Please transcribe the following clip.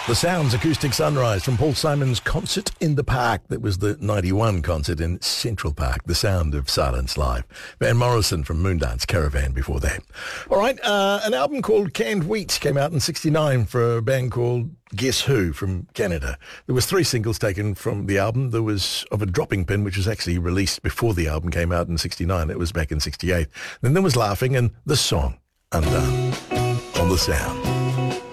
The Sounds Acoustic Sunrise from Paul Simon's Concert in the Park. That was the 91 concert in Central Park. The Sound of Silence Live. Van Morrison from Moondance Caravan before that. All right, an album called Canned Wheat came out in 69 for a band called Guess Who from Canada. There was 3 singles taken from the album. There was Of a Dropping Pin, which was actually released before the album came out in 69. It was back in 68. Then there was Laughing and the song Undone on The Sound.